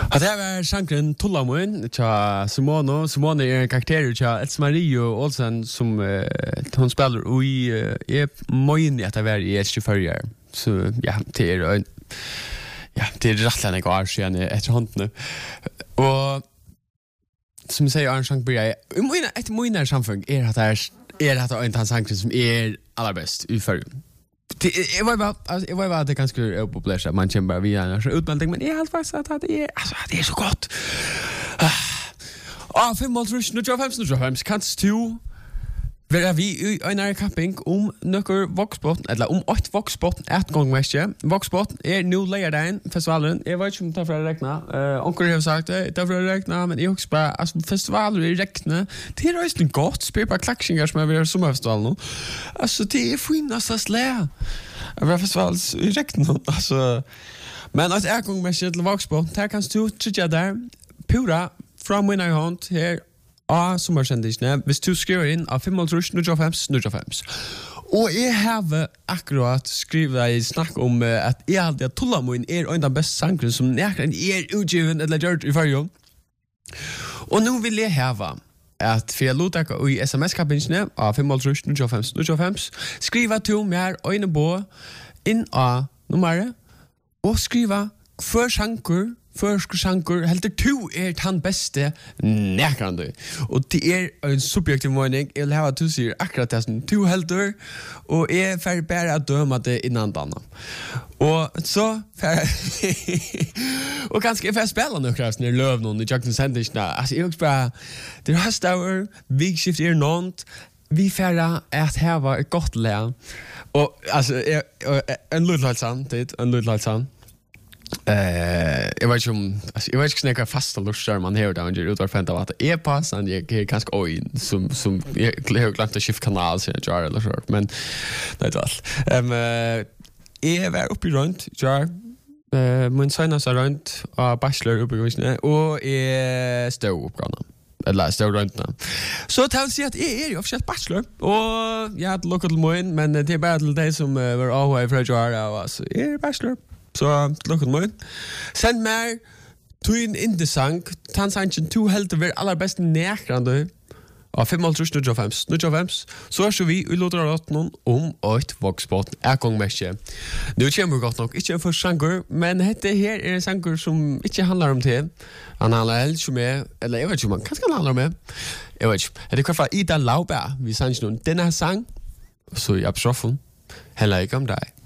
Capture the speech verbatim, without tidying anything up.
Ja, det var sjankren Tullamun tja Simono. Simone er en karakter tja Eds Mario Olsen som uh, hon spelar og i uh, er møyne at det var i et tjue Så ja, det er en ja, det er rettelig enn år siden etter håndene. Og som jeg sier, Arne Sjank blir jeg et møyne samfunn er at det er er at det er en sjankren som er allerbest i førjen. Det jag var bara alltså jag var bara det ganska populärt att man kämpar via en så utbildning men jag har faktiskt att det är alltså det är så gott. Ah, fem mål rush nu jobb hems nu jobb hems kanst du Vera vi i en camping om nøkker Voxbot, eller om åtte Voxbot et gang mest. Voxbot er nå leierdagen, festivalen. Jeg vet ikke om det er for å regne. Uh, Onkel har sagt det, det er for å regne, men jeg husker bare, altså festivaler i rekne, det er også godt, spør bare klaksinger som er ved sommerfestivalen nå. Altså, det er fineste slæ. Av festivalen i rekne, altså. Men at jeg gang mest til Voxbot, her kan du trykke der, pura, fra min hånd, her, av sommersendisene, hvis du skriver inn av fem null fem null fem. Og jeg har akkurat skrivet i snakk om uh, at jeg alltid at Tullamun er en av de beste sangene som nærkeren er utgiven eller gjort i fargen. Og nå vil jeg heve at for jeg låter i sms-kapinsene av fem null null fem null fem skrive til meg øyne på inn av nummeret og skrive for sanker Først sjanker, helter to er den beste nærkende. Og det er en subjektiv mening. Jeg vil ha at du sier akkurat det som to helter, og jeg får bare å døme det innan denne. Og så får og kanskje jeg får spille noe kraft når jeg løver noen i Jackson Sandishna. Altså, jeg vil bare, det er høstauer, vikskift er noen, vi får at her var et godt lære. Og, altså, jeg, en lydløytsan, det en lydløytsan. Eh, jag vet inte om alltså jag vet inte snäcka fasta lustar man här där under utvarfent av att är passan jag är ganska oj som som jag har glömt att skifta kanal så jag eller så men det var ehm är var uppe runt jar eh min son så runt och bachelor uppe visst och är stå upp kan eller stå runt nu så tar sig att är är ju officiellt bachelor och jag hade local moin men det är bara till det som var away för jar alltså är bachelor Så, lukk at morgen. Send meg tøyen in the sang. Tansanchen to helt over allerbeste nærkrande av fem null null fem null fem. Så er så vi i låter av noen om et Voxbot er gang mest. Nå kommer godt nok ikke en første sanger, men dette her er en sanger som ikke handler om det. Han handler helst om det, eller jeg vet ikke om han kanskje han handler om det. Jeg vet ikke. Det er hva fra Ida Lauberg, vi sang noen denne sang, så i abstrofen, heller ikke om deg.